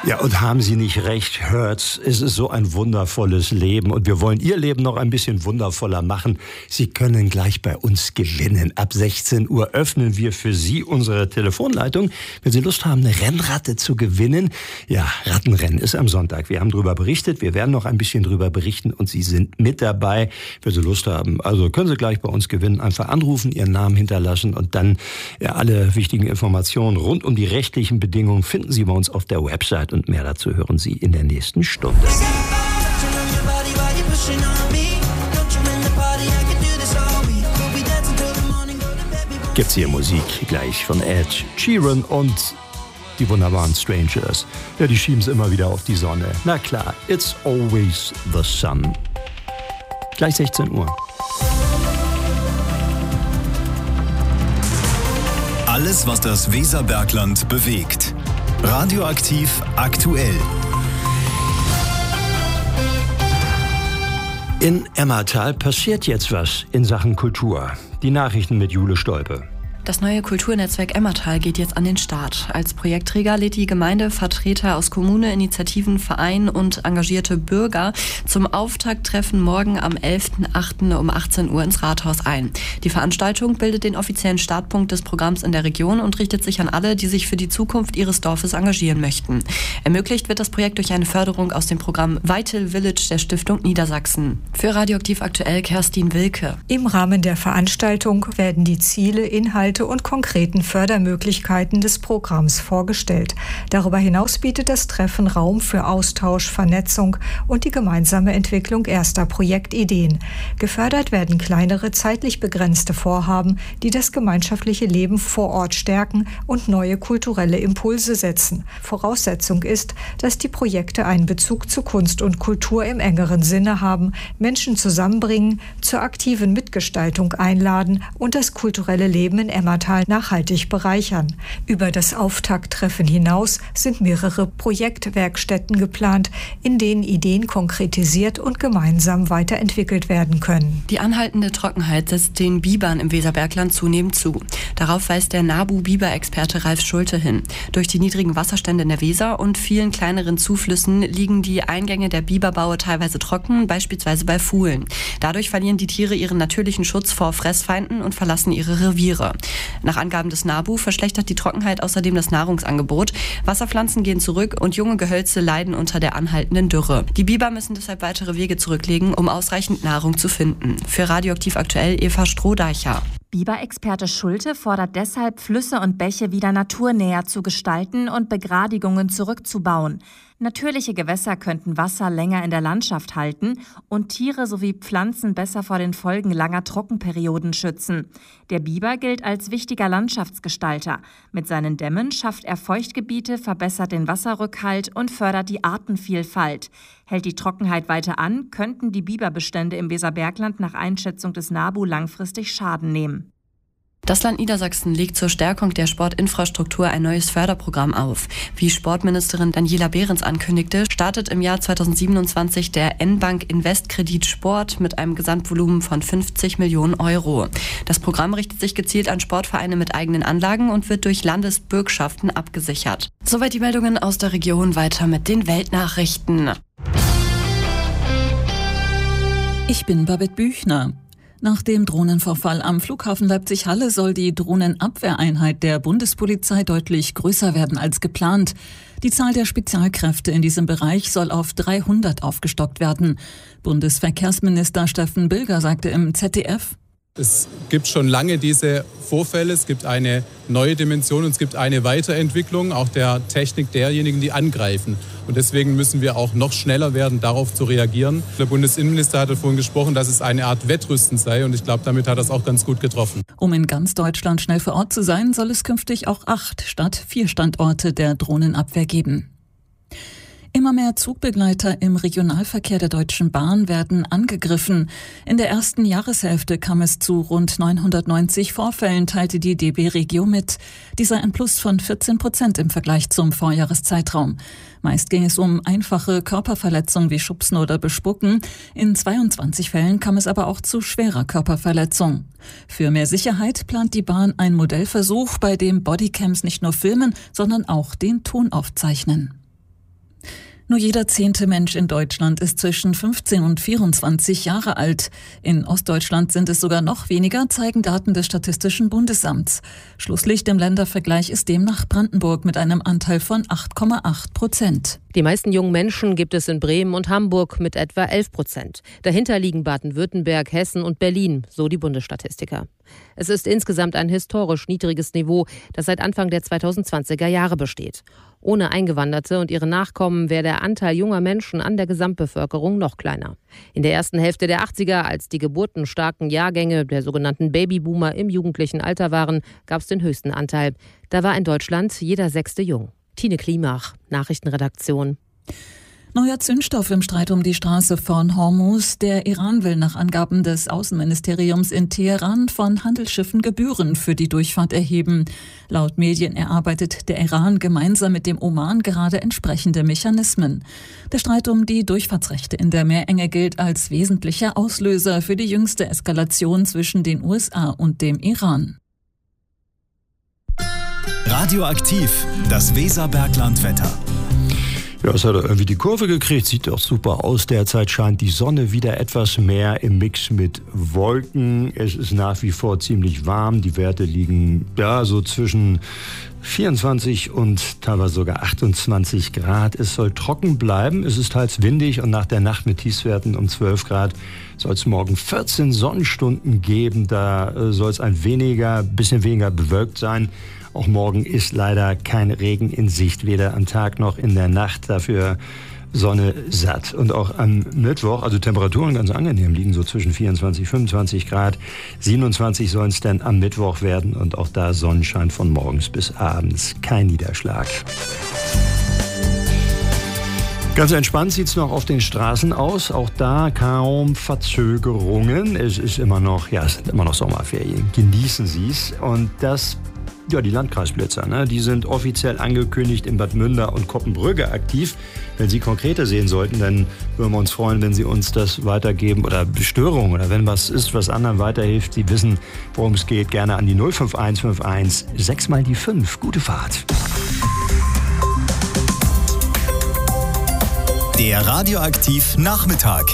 Ja, und haben Sie nicht recht, Hertz, es ist so ein wundervolles Leben und wir wollen Ihr Leben noch ein bisschen wundervoller machen. Sie können gleich bei uns gewinnen. Ab 16 Uhr öffnen wir für Sie unsere Telefonleitung. Wenn Sie Lust haben, eine Rennratte zu gewinnen, ja, Rattenrennen ist am Sonntag. Wir haben darüber berichtet, wir werden noch ein bisschen darüber berichten und Sie sind mit dabei, wenn Sie Lust haben. Also können Sie gleich bei uns gewinnen, einfach anrufen, Ihren Namen hinterlassen und dann alle wichtigen Informationen rund um die rechtlichen Bedingungen finden Sie bei uns auf der Website. Und mehr dazu hören Sie in der nächsten Stunde. Gibt's hier Musik gleich von Ed Sheeran und die wunderbaren Strangers. Ja, die schieben es immer wieder auf die Sonne. Na klar, it's always the sun. Gleich 16 Uhr. Alles, was das Weserbergland bewegt. Radioaktiv aktuell. In Emmertal passiert jetzt was in Sachen Kultur. Die Nachrichten mit Jule Stolpe. Das neue Kulturnetzwerk Emmertal geht jetzt an den Start. Als Projektträger lädt die Gemeinde Vertreter aus Kommune, Initiativen, Vereinen und engagierte Bürger zum Auftakttreffen morgen am 11.08. um 18 Uhr ins Rathaus ein. Die Veranstaltung bildet den offiziellen Startpunkt des Programms in der Region und richtet sich an alle, die sich für die Zukunft ihres Dorfes engagieren möchten. Ermöglicht wird das Projekt durch eine Förderung aus dem Programm Vital Village der Stiftung Niedersachsen. Für Radioaktiv aktuell Kerstin Wilke. Im Rahmen der Veranstaltung werden die Ziele, Inhalte und konkreten Fördermöglichkeiten des Programms vorgestellt. Darüber hinaus bietet das Treffen Raum für Austausch, Vernetzung und die gemeinsame Entwicklung erster Projektideen. Gefördert werden kleinere, zeitlich begrenzte Vorhaben, die das gemeinschaftliche Leben vor Ort stärken und neue kulturelle Impulse setzen. Voraussetzung ist, dass die Projekte einen Bezug zu Kunst und Kultur im engeren Sinne haben, Menschen zusammenbringen, zur aktiven Mitgestaltung einladen und das kulturelle Leben in Emmertal nachhaltig bereichern. Über das Auftakttreffen hinaus sind mehrere Projektwerkstätten geplant, in denen Ideen konkretisiert und gemeinsam weiterentwickelt werden können. Die anhaltende Trockenheit setzt den Bibern im Weserbergland zunehmend zu. Darauf weist der NABU-Biber-Experte Ralf Schulte hin. Durch die niedrigen Wasserstände in der Weser und vielen kleineren Zuflüssen liegen die Eingänge der Biberbaue teilweise trocken, beispielsweise bei Fuhlen. Dadurch verlieren die Tiere ihren natürlichen Schutz vor Fressfeinden und verlassen ihre Reviere. Nach Angaben des NABU verschlechtert die Trockenheit außerdem das Nahrungsangebot. Wasserpflanzen gehen zurück und junge Gehölze leiden unter der anhaltenden Dürre. Die Biber müssen deshalb weitere Wege zurücklegen, um ausreichend Nahrung zu finden. Für Radioaktiv aktuell Eva Strohdeicher. Biber-Experte Schulte fordert deshalb, Flüsse und Bäche wieder naturnäher zu gestalten und Begradigungen zurückzubauen. Natürliche Gewässer könnten Wasser länger in der Landschaft halten und Tiere sowie Pflanzen besser vor den Folgen langer Trockenperioden schützen. Der Biber gilt als wichtiger Landschaftsgestalter. Mit seinen Dämmen schafft er Feuchtgebiete, verbessert den Wasserrückhalt und fördert die Artenvielfalt. Hält die Trockenheit weiter an, könnten die Biberbestände im Weserbergland nach Einschätzung des NABU langfristig Schaden nehmen. Das Land Niedersachsen legt zur Stärkung der Sportinfrastruktur ein neues Förderprogramm auf. Wie Sportministerin Daniela Behrens ankündigte, startet im Jahr 2027 der N-Bank Investkredit Sport mit einem Gesamtvolumen von 50 Millionen Euro. Das Programm richtet sich gezielt an Sportvereine mit eigenen Anlagen und wird durch Landesbürgschaften abgesichert. Soweit die Meldungen aus der Region, weiter mit den Weltnachrichten. Ich bin Babette Büchner. Nach dem Drohnenvorfall am Flughafen Leipzig-Halle soll die Drohnenabwehreinheit der Bundespolizei deutlich größer werden als geplant. Die Zahl der Spezialkräfte in diesem Bereich soll auf 300 aufgestockt werden. Bundesverkehrsminister Steffen Bilger sagte im ZDF: Es gibt schon lange diese Vorfälle, es gibt eine neue Dimension und es gibt eine Weiterentwicklung auch der Technik derjenigen, die angreifen. Und deswegen müssen wir auch noch schneller werden, darauf zu reagieren. Der Bundesinnenminister hatte vorhin gesprochen, dass es eine Art Wettrüsten sei und ich glaube, damit hat er es auch ganz gut getroffen. Um in ganz Deutschland schnell vor Ort zu sein, soll es künftig auch 8 statt 4 Standorte der Drohnenabwehr geben. Immer mehr Zugbegleiter im Regionalverkehr der Deutschen Bahn werden angegriffen. In der ersten Jahreshälfte kam es zu rund 990 Vorfällen, teilte die DB Regio mit. Dies sei ein Plus von 14% im Vergleich zum Vorjahreszeitraum. Meist ging es um einfache Körperverletzungen wie Schubsen oder Bespucken. In 22 Fällen kam es aber auch zu schwerer Körperverletzung. Für mehr Sicherheit plant die Bahn einen Modellversuch, bei dem Bodycams nicht nur filmen, sondern auch den Ton aufzeichnen. Nur jeder 10. Mensch in Deutschland ist zwischen 15 und 24 Jahre alt. In Ostdeutschland sind es sogar noch weniger, zeigen Daten des Statistischen Bundesamts. Schlusslicht im Ländervergleich ist demnach Brandenburg mit einem Anteil von 8,8%. Die meisten jungen Menschen gibt es in Bremen und Hamburg mit etwa 11%. Dahinter liegen Baden-Württemberg, Hessen und Berlin, so die Bundesstatistiker. Es ist insgesamt ein historisch niedriges Niveau, das seit Anfang der 2020er Jahre besteht. Ohne Eingewanderte und ihre Nachkommen wäre der Anteil junger Menschen an der Gesamtbevölkerung noch kleiner. In der ersten Hälfte der 80er, als die geburtenstarken Jahrgänge der sogenannten Babyboomer im jugendlichen Alter waren, gab es den höchsten Anteil. Da war in Deutschland jeder 6. jung. Tine Klimach, Nachrichtenredaktion. Neuer Zündstoff im Streit um die Straße von Hormuz. Der Iran will nach Angaben des Außenministeriums in Teheran von Handelsschiffen Gebühren für die Durchfahrt erheben. Laut Medien erarbeitet der Iran gemeinsam mit dem Oman gerade entsprechende Mechanismen. Der Streit um die Durchfahrtsrechte in der Meerenge gilt als wesentlicher Auslöser für die jüngste Eskalation zwischen den USA und dem Iran. Radioaktiv, das Weserberglandwetter. Ja, es hat irgendwie die Kurve gekriegt, sieht doch super aus. Derzeit scheint die Sonne wieder etwas mehr im Mix mit Wolken. Es ist nach wie vor ziemlich warm. Die Werte liegen so zwischen 24 und teilweise sogar 28 Grad. Es soll trocken bleiben. Es ist teils windig und nach der Nacht mit Tiefstwerten um 12 Grad soll es morgen 14 Sonnenstunden geben. Da soll es bisschen weniger bewölkt sein. Auch morgen ist leider kein Regen in Sicht, weder am Tag noch in der Nacht. Dafür Sonne satt. Und auch am Mittwoch, also Temperaturen ganz angenehm, liegen so zwischen 24, 25 Grad. 27 sollen es dann am Mittwoch werden und auch da Sonnenschein von morgens bis abends. Kein Niederschlag. Ganz entspannt sieht es noch auf den Straßen aus. Auch da kaum Verzögerungen. Es sind immer noch Sommerferien. Genießen Sie es. Und die Landkreisblitzer, die sind offiziell angekündigt in Bad Münder und Koppenbrügge aktiv. Wenn Sie konkreter sehen sollten, dann würden wir uns freuen, wenn Sie uns das weitergeben oder Störungen oder wenn was ist, was anderen weiterhilft. Sie wissen, worum es geht, gerne an die 05151 6 mal die 5. Gute Fahrt. Der Radioaktiv Nachmittag.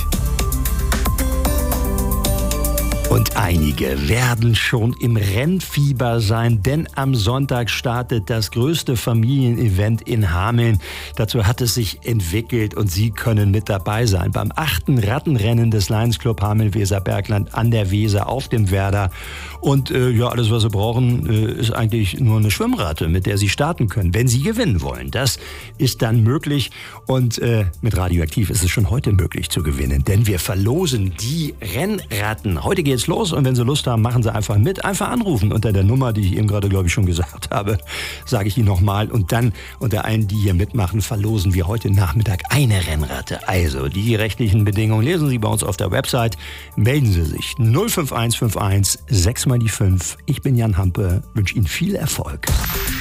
Und einige werden schon im Rennfieber sein, denn am Sonntag startet das größte Familienevent in Hameln. Dazu hat es sich entwickelt und Sie können mit dabei sein. Beim 8. Rattenrennen des Lions Club Hameln-Weserbergland an der Weser auf dem Werder. Und alles, was Sie brauchen, ist eigentlich nur eine Schwimmratte, mit der Sie starten können, wenn Sie gewinnen wollen. Das ist dann möglich und mit Radioaktiv ist es schon heute möglich zu gewinnen, denn wir verlosen die Rennratten. Heute geht's los und wenn Sie Lust haben, machen Sie einfach mit. Einfach anrufen unter der Nummer, die ich eben gerade, glaube ich, schon gesagt habe. Sage ich die nochmal. Und dann unter allen, die hier mitmachen, verlosen wir heute Nachmittag eine Rennratte. Also die rechtlichen Bedingungen lesen Sie bei uns auf der Website. Melden Sie sich 05151 6 mal die 5. Ich bin Jan Hampe, wünsche Ihnen viel Erfolg.